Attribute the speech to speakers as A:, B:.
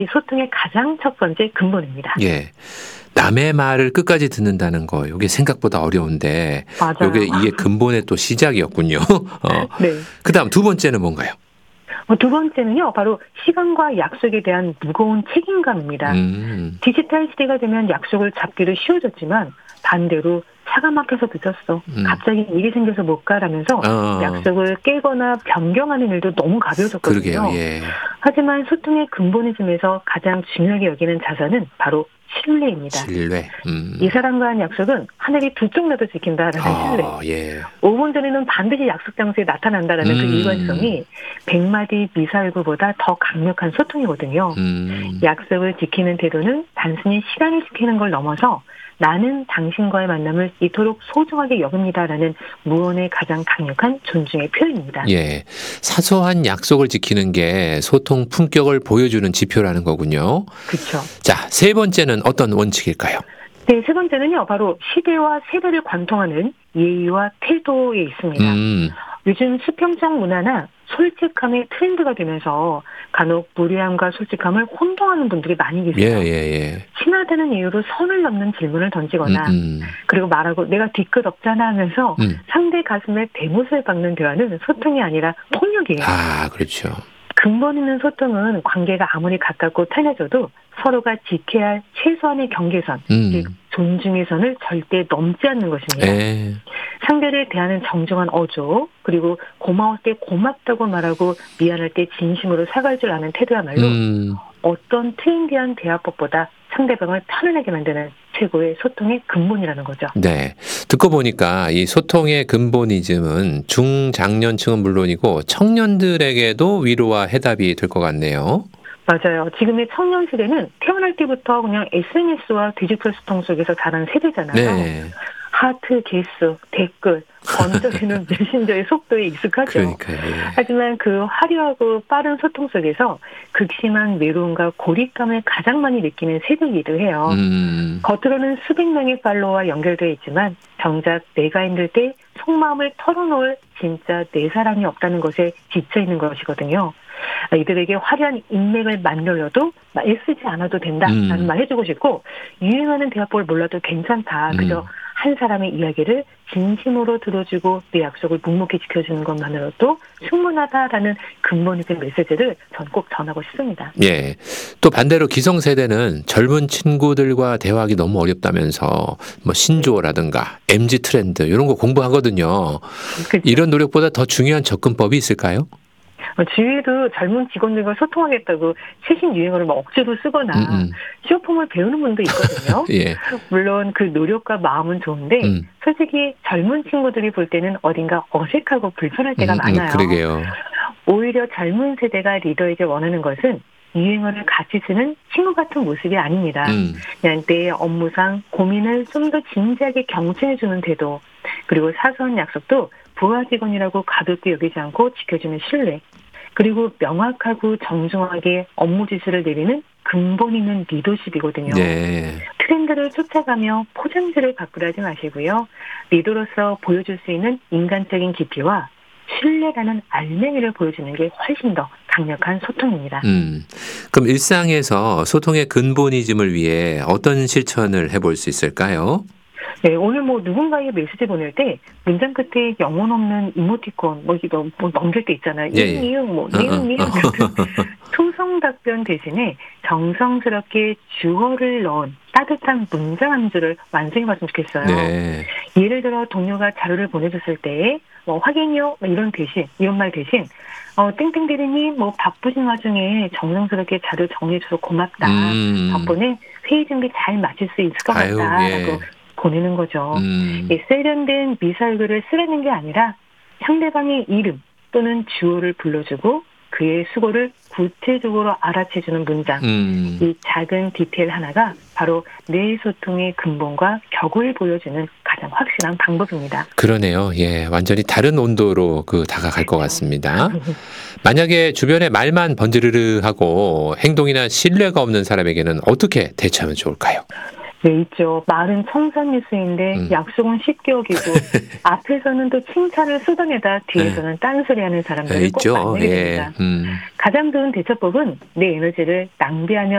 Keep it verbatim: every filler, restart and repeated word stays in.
A: 이 소통의 가장 첫 번째 근본입니다.
B: 예. 남의 말을 끝까지 듣는다는 거, 이게 생각보다 어려운데,
A: 맞아요.
B: 이게 이게 근본의 또 시작이었군요. 어.
A: 네.
B: 그다음 두 번째는 뭔가요?
A: 어, 두 번째는요, 바로 시간과 약속에 대한 무거운 책임감입니다.
B: 음.
A: 디지털 시대가 되면 약속을 잡기도 쉬워졌지만 반대로 차가 막혀서 늦었어.
B: 음.
A: 갑자기 일이 생겨서 못 가라면서
B: 어.
A: 약속을 깨거나 변경하는 일도 너무 가벼워졌거든요.
B: 그러게요. 예.
A: 하지만 소통의 근본이즘에서 가장 중요하게 여기는 자산은 바로 신뢰입니다.
B: 신뢰. 음.
A: 이 사람과 한 약속은 하늘이 두 쪽 나도 지킨다라는 신뢰.
B: 아, 예.
A: 오 분 전에는 반드시 약속 장소에 나타난다라는 그
B: 음.
A: 일관성이 백마디 미사일구보다 더 강력한 소통이거든요.
B: 음.
A: 약속을 지키는 태도는 단순히 시간을 지키는 걸 넘어서 나는 당신과의 만남을 이토록 소중하게 여깁니다라는 무언의 가장 강력한 존중의 표현입니다.
B: 예. 사소한 약속을 지키는 게 소통 품격을 보여주는 지표라는 거군요.
A: 그렇죠.
B: 자, 세 번째는 어떤 원칙일까요?
A: 네, 세 번째는요, 바로 시대와 세대를 관통하는 예의와 태도에 있습니다.
B: 음.
A: 요즘 수평적 문화나 솔직함의 트렌드가 되면서 간혹 무례함과 솔직함을 혼동하는 분들이 많이
B: 예,
A: 계세요.
B: 예, 예.
A: 친하다는 이유로 선을 넘는 질문을 던지거나
B: 음, 음.
A: 그리고 말하고 내가 뒤끝 없잖아 하면서
B: 음.
A: 상대 가슴에 대못을 박는 대화는 소통이 아니라 폭력이에요.
B: 아, 그렇죠.
A: 근본 있는 소통은 관계가 아무리 가깝고 편해져도 서로가 지켜야 할 최소한의 경계선,
B: 음.
A: 즉 존중의 선을 절대 넘지 않는 것입니다.
B: 예.
A: 상대를 대하는 정중한 어조, 그리고 고마울 때 고맙다고 말하고 미안할 때 진심으로 사과할 줄 아는 태도야말로
B: 음.
A: 어떤 트렌디한 대화법보다 상대방을 편안하게 만드는 최고의 소통의 근본이라는 거죠.
B: 네. 듣고 보니까 이 소통의 근본이즘은 중장년층은 물론이고 청년들에게도 위로와 해답이 될 것 같네요.
A: 맞아요. 지금의 청년 세대는 태어날 때부터 그냥 에스엔에스와 디지털 소통 속에서 자란 세대잖아요.
B: 네.
A: 하트, 개수, 댓글, 번져지는 메신저의 속도에 익숙하죠.
B: 그러니까요. 예.
A: 하지만 그 화려하고 빠른 소통 속에서 극심한 외로움과 고립감을 가장 많이 느끼는 세대이기도 해요.
B: 음.
A: 겉으로는 수백 명의 팔로워와 연결되어 있지만 정작 내가 힘들 때 속마음을 털어놓을 진짜 내 사람이 없다는 것에 지쳐있는 것이거든요. 이들에게 화려한 인맥을 만들어도 애쓰지 않아도 된다라는
B: 음.
A: 말 해주고 싶고, 유행하는 대화법을 몰라도 괜찮다. 그저
B: 음.
A: 한 사람의 이야기를 진심으로 들어주고 내 약속을 묵묵히 지켜주는 것만으로도 충분하다라는 근본적인 메시지를 전 꼭 전하고 싶습니다.
B: 예. 또 반대로 기성세대는 젊은 친구들과 대화하기 너무 어렵다면서 뭐 신조어라든가 엠지 트렌드 이런 거 공부하거든요.
A: 그렇죠.
B: 이런 노력보다 더 중요한 접근법이 있을까요?
A: 어, 주위에도 젊은 직원들과 소통하겠다고 최신 유행어를 막 억지로 쓰거나
B: 음, 음.
A: 쇼폼을 배우는 분도 있거든요.
B: 예.
A: 물론 그 노력과 마음은 좋은데
B: 음.
A: 솔직히 젊은 친구들이 볼 때는 어딘가 어색하고 불편할 때가
B: 음, 음,
A: 많아요.
B: 그러게요.
A: 오히려 젊은 세대가 리더에게 원하는 것은 유행어를 같이 쓰는 친구 같은 모습이 아닙니다.
B: 음.
A: 그냥 내 업무상 고민을 좀 더 진지하게 경청해주는 태도, 그리고 사소한 약속도 부하 직원이라고 가볍게 여기지 않고 지켜주는 신뢰, 그리고 명확하고 정중하게 업무 지시를 내리는 근본 있는 리더십이거든요.
B: 네.
A: 트렌드를 쫓아가며 포장지를 바꾸려 하지 마시고요. 리더로서 보여줄 수 있는 인간적인 깊이와 신뢰라는 알맹이를 보여주는 게 훨씬 더 강력한 소통입니다.
B: 음. 그럼 일상에서 소통의 근본이즘을 위해 어떤 실천을 해볼 수 있을까요?
A: 네, 오늘 뭐 누군가에게 메시지 보낼 때 문장 끝에 영혼 없는 이모티콘 뭐 이거 뭐 넘길 때 있잖아요.
B: 예, 예.
A: 이응 이응 뭐
B: 어, 어,
A: 니은 니은
B: 어.
A: 같은 초성 답변 대신에 정성스럽게 주어를 넣은 따뜻한 문장 한 줄을 완성해봤으면 좋겠어요.
B: 네.
A: 예를 들어 동료가 자료를 보내줬을 때 뭐 확인요 뭐 이런 대신 이런 말 대신 어 땡땡 대리님 뭐 바쁘신 와중에 정성스럽게 자료 정리해줘서 고맙다.
B: 음.
A: 덕분에 회의 준비 잘 마칠 수 있을 것
B: 아유,
A: 같다라고
B: 예.
A: 보내는 거죠.
B: 음.
A: 이 세련된 미사일글을 쓰라는 게 아니라 상대방의 이름 또는 주어를 불러주고 그의 수고를 구체적으로 알아채주는 문장.
B: 음.
A: 이 작은 디테일 하나가 바로 내 소통의 근본과 격을 보여주는 가장 확실한 방법입니다.
B: 그러네요. 예. 완전히 다른 온도로 그 다가갈 것 같습니다. 만약에 주변에 말만 번지르르 하고 행동이나 신뢰가 없는 사람에게는 어떻게 대처하면 좋을까요?
A: 네, 있죠. 말은 청산유수인데
B: 음.
A: 약속은 쉽게 어기고 앞에서는 또 칭찬을 쏟아내다 뒤에서는 딴소리하는
B: 예,
A: 사람들을 꼭
B: 있죠.
A: 만나게
B: 예.
A: 됩니다.
B: 음.
A: 가장 좋은 대처법은 내 에너지를 낭비하며